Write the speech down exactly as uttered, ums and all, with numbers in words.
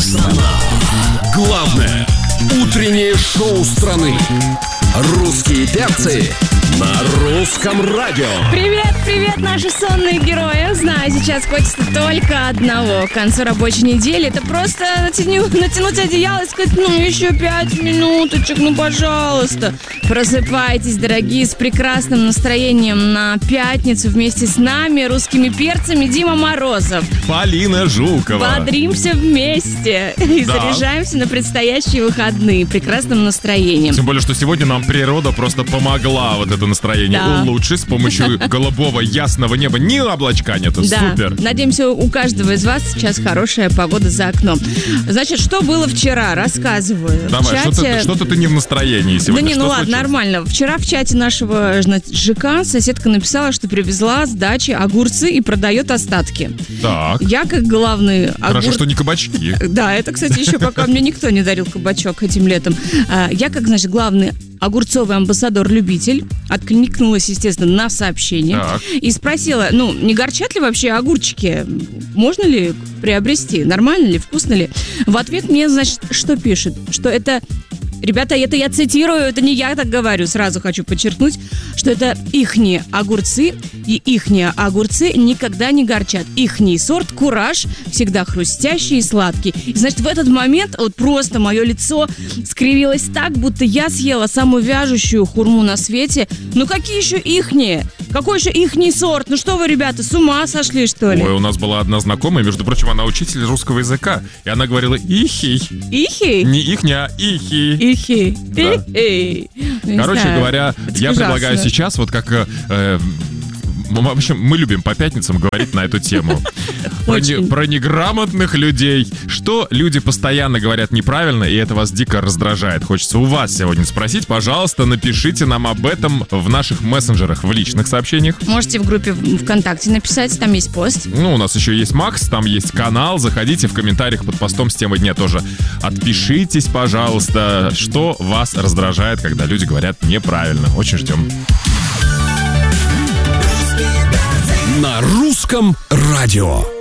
Страна. Главное утреннее шоу страны. Русские перцы на русском радио. Привет, привет, наши сонные герои. Знаю, сейчас хочется только одного. К концу рабочей недели это просто натяну, натянуть одеяло и сказать: ну, еще пять минуточек, ну, пожалуйста. Просыпайтесь, дорогие, с прекрасным настроением на пятницу вместе с нами, русскими перцами. Дима Морозов, Полина Жукова. Бодримся вместе и Да. заряжаемся на предстоящие выходные прекрасным настроением. Тем более, что сегодня нам природа просто помогла вот это настроение Да. улучшить с помощью голубого ясного неба. Ни облачка нету. Да, Супер. надеемся, у каждого из вас сейчас хорошая погода за окном. Значит, что было вчера? Рассказываю. Давай, В чате... что-то, что-то ты не в настроении сегодня. Да не, Что ну ладно, случилось? нормально. Вчера в чате нашего значит, ЖК соседка написала, что привезла с дачи огурцы и продает остатки. Так, Я как главный хорошо, огур... что не кабачки. Да, это, кстати, еще пока мне никто не дарил кабачок этим летом. А, Я, как, значит, главный огурцовый амбассадор-любитель, откликнулась, естественно, на сообщение Так. и спросила, ну, не горчат ли вообще огурчики? Можно ли приобрести? Нормально ли? Вкусно ли? В ответ мне, значит, что пишет? Что это... Ребята, это я цитирую, это не я так говорю, сразу хочу подчеркнуть, что это ихние огурцы, и ихние огурцы никогда не горчат. Ихний сорт кураж, всегда хрустящий и сладкий. И, значит, в этот момент вот просто мое лицо скривилось так, будто я съела самую вяжущую хурму на свете. Ну какие еще ихние? Какой еще ихний сорт? Ну что вы, ребята, с ума сошли, что ли? Ой, у нас была одна знакомая, между прочим, она учитель русского языка, и она говорила «ихий». Ихи? Не ихня, а ихи. Ихи. Да. Ихи. Ну, не Короче знаю. говоря, Это я ужасно. предлагаю сейчас, вот как... э, э, в общем, мы любим по пятницам говорить на эту тему. Про, не- Очень. про неграмотных людей. Что люди постоянно говорят неправильно, и это вас дико раздражает. Хочется у вас сегодня спросить. Пожалуйста, напишите нам об этом в наших мессенджерах, в личных сообщениях. Можете в группе в- ВКонтакте написать, там есть пост. Ну, у нас еще есть Макс, там есть канал. Заходите в комментариях под постом с темой дня тоже. Отпишитесь, пожалуйста, что вас раздражает, когда люди говорят неправильно. Очень ждем. На русском радио.